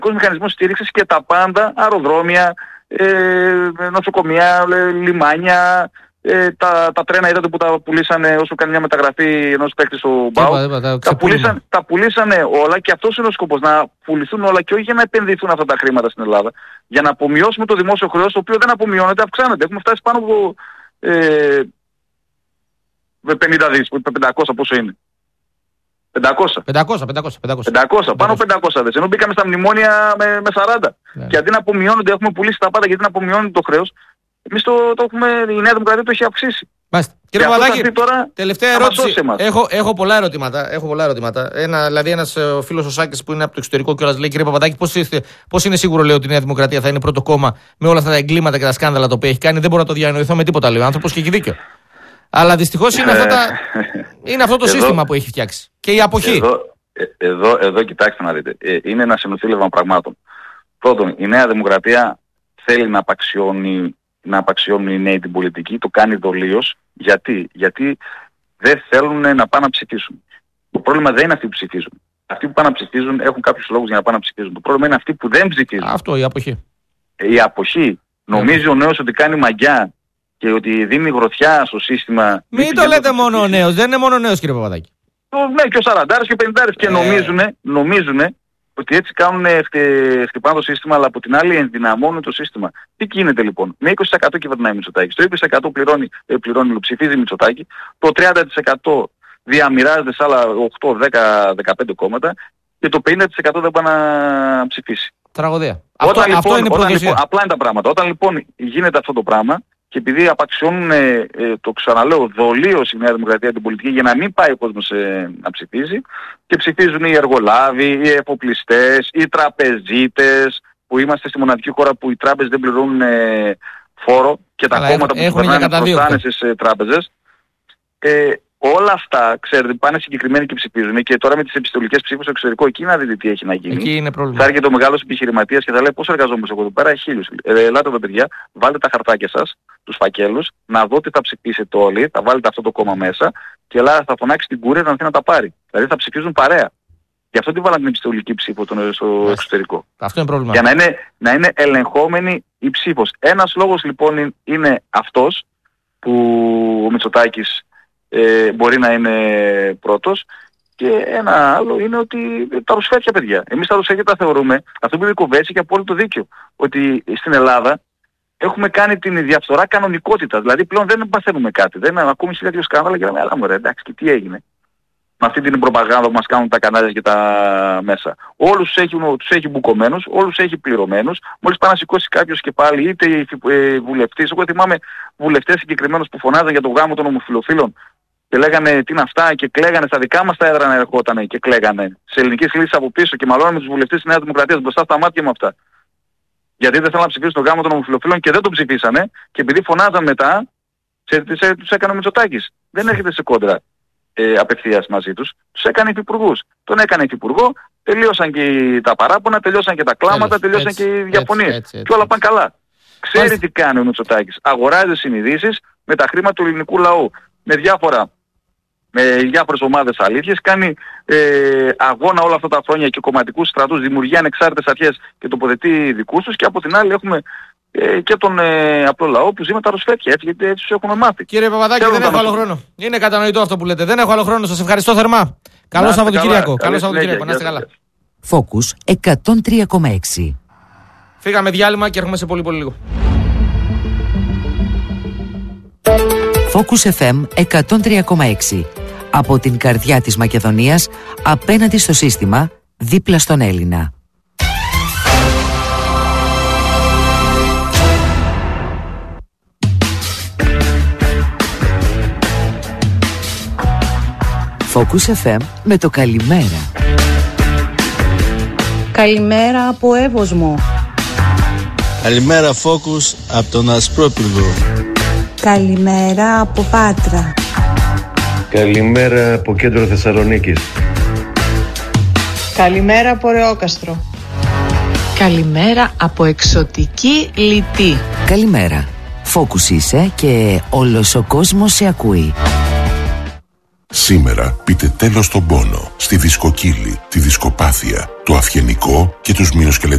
μηχανισμός στήριξης και τα πάντα, αεροδρόμια, νοσοκομεία, λιμάνια, τα τρένα είδατε που τα πουλήσανε όσο κάνει μια μεταγραφή ενός παίκτη στο ΜΠΑΟ. Τα πουλήσανε όλα και αυτός είναι ο σκοπός, να πουληθούν όλα και όχι για να επενδυθούν αυτά τα χρήματα στην Ελλάδα. Για να απομειώσουμε το δημόσιο χρέος, το οποίο δεν απομειώνεται, αυξάνεται. Έχουμε φτάσει πάνω από 50 δις, 500 πόσο είναι. 500, πάνω 500 δις. Ενώ μπήκαμε στα μνημόνια με 40. Yeah. Και αντί να απομειώνονται, έχουμε πουλήσει τα πάντα γιατί να απομειώνεται το χρέος. Εμείς το έχουμε, η Νέα Δημοκρατία το έχει αυξήσει. Μάλιστα. Κύριε Παπαδάκη, τελευταία ερώτηση. Έχω πολλά ερωτήματα. Ένας φίλος ο Σάκης που είναι από το εξωτερικό κιόλας λέει: Κύριε Παπαδάκη, πώς είναι σίγουρο, λέει, ότι η Νέα Δημοκρατία θα είναι πρώτο κόμμα με όλα αυτά τα εγκλήματα και τα σκάνδαλα τα οποία έχει κάνει? Δεν μπορώ να το διανοηθώ με τίποτα, λέει ο άνθρωπος, και έχει δίκιο. Αλλά δυστυχώς είναι αυτό το σύστημα που έχει φτιάξει. Και η αποχή. Εδώ κοιτάξτε να δείτε. Είναι ένα συνοθήλευμα πραγμάτων. Πρώτον, η Νέα Δημοκρατία θέλει να απαξιώνει οι νέοι την πολιτική, το κάνει δολίως. Γιατί δεν θέλουν να πάνε να ψηφίσουν. Το πρόβλημα δεν είναι αυτοί που ψηφίζουν. Αυτοί που πάνε να ψηφίζουν έχουν κάποιους λόγους για να πάνε να ψηφίζουν. Το πρόβλημα είναι αυτοί που δεν ψηφίζουν. Αυτό, η αποχή. Η αποχή. Νομίζει ο νέος ότι κάνει μαγιά και ότι δίνει γροθιά στο σύστημα. Μην το λέτε μόνο ο νέος, δεν είναι μόνο ο νέος, κύριε Παπαδάκη. Ναι, και ο 40 και ο 50 και νομίζουν ότι έτσι χτυπάνε το σύστημα, αλλά από την άλλη ενδυναμώνουν το σύστημα. Τι γίνεται λοιπόν? Με 20% κυβερνάει Μητσοτάκης, το 20% ψηφίζει Μητσοτάκη, το 30% διαμοιράζεται σε άλλα 8, 10, 15 κόμματα και το 50% δεν πάει να ψηφίσει. Τραγωδία. Αυτό είναι προδοσία. Απλά είναι τα πράγματα. Όταν λοιπόν γίνεται αυτό το πράγμα και επειδή απαξιώνουν, το ξαναλέω, δολίως η Νέα Δημοκρατία την πολιτική για να μην πάει ο κόσμος να ψηφίζει, και ψηφίζουν οι εργολάβοι, οι εφοπλιστές, οι τραπεζίτες, που είμαστε στη μοναδική χώρα που οι τράπεζες δεν πληρώνουν φόρο και τα κόμματα που κυβερνάνε προστάνε στις τράπεζες. Όλα αυτά, ξέρετε, πάνε συγκεκριμένοι και ψηφίζουν. Και τώρα με τις επιστολικές ψήφους στο εξωτερικό, εκεί να δείτε τι έχει να γίνει. Εκεί είναι πρόβλημα. Θα έρχεται ο μεγάλος επιχειρηματίας και θα λέει: πόσο εργαζόμαστε εγώ εδώ πέρα? 1000. Ελάτε εδώ, παιδιά, βάλτε τα χαρτάκια σας, τους φακέλους, να δω τι θα ψηφίσετε όλοι, θα βάλετε αυτό το κόμμα μέσα και Ελλάδα θα φωνάξει την Courier να έρθει να τα πάρει. Δηλαδή θα ψηφίζουν παρέα. Γι' αυτό τη βάλαμε την επιστολική ψήφο στο εξωτερικό. Αυτό είναι πρόβλημα. Για να είναι ελεγχόμενη η ψήφος. Ένας λόγος λοιπόν είναι αυτός που ο Μητσοτάκης μπορεί να είναι πρώτος, και ένα άλλο είναι ότι τα ρουσφέτια, παιδιά. Εμείς τα ρουσφέτια τα θεωρούμε, αυτό που είπε η Κοβέση, έχει απόλυτο δίκιο, ότι στην Ελλάδα έχουμε κάνει την διαφθορά κανονικότητα. Δηλαδή πλέον δεν παθαίνουμε κάτι. Δεν ακούμε 1000 σκάνδαλα και λέμε: αλλά μωρέ, εντάξει, και τι έγινε? Με αυτή την προπαγάνδα που μας κάνουν τα κανάλια και τα μέσα. Όλους τους έχει μπουκωμένους, όλους έχει πληρωμένους. Μόλις πάει να σηκώσει κάποιος και πάλι, είτε βουλευτής, εγώ θυμάμαι βουλευτές συγκεκριμένους που φωνάζαν για το γάμο των ομοφυλοφίλων και λέγανε τι είναι αυτά, και κλαίγανε στα δικά μας τα έδρανα, ερχότανε και κλαίγανε σε ελληνικές λύσεις από πίσω και μαλώναμε τους βουλευτές της Νέας Δημοκρατίας μπροστά στα μάτια με αυτά. Γιατί δεν θέλουν να ψηφίσουν το γάμο των ομοφυλοφίλων και δεν το ψηφίσανε, και επειδή φωνάζαν μετά, τους έκανε ο Μητσοτάκης. Δεν έρχεται σε κόντρα απευθείας μαζί τους, τους έκανε υφυπουργούς. Τον έκανε υφυπουργό, τελείωσαν και τα παράπονα, τελείωσαν και τα κλάματα, τελείωσαν και οι διαφωνίες. Και όλα πάνε καλά. Ξέρει τι κάνει ο Μητσοτάκης. Αγοράζει συνειδήσεις με τα χρήματα του ελληνικού λαού. Με διάφορες ομάδες αλήθειες, κάνει αγώνα όλα αυτά τα χρόνια και κομματικούς στρατούς, δημιουργεί ανεξάρτητες αρχές και τοποθετεί δικούς τους, και από την άλλη έχουμε και τον απλό λαό που ζει με τα ρουσφέτια, έτσι, γιατί έτσι τους έχουμε μάθει. Κύριε Παπαδάκη, δεν έχω άλλο χρόνο. Είναι κατανοητό αυτό που λέτε. Δεν έχω άλλο χρόνο. Σας ευχαριστώ θερμά. Καλό Σαββατοκύριακο. Καλό Σαββατοκύριακο. Να είστε καλά. Focus 103,6. Φύγαμε διάλειμμα και έρχομαι σε πολύ λίγο. Focus FM 103,6. Από την καρδιά της Μακεδονίας, απέναντι στο σύστημα, δίπλα στον Έλληνα. Focus FM με το καλημέρα. Καλημέρα από Εύωσμο. Καλημέρα Focus από τον Ασπρόπυργο. Καλημέρα από Πάτρα. Καλημέρα από κέντρο Θεσσαλονίκης. Καλημέρα από Ρεόκαστρο. Καλημέρα από εξωτική Λιτή. Καλημέρα. Focus είσαι και όλος ο κόσμος σε ακούει. Σήμερα πείτε τέλος στον πόνο, στη δισκοκύλη, τη δισκοπάθεια, το αυγενικό και τους μυοσκελετικούς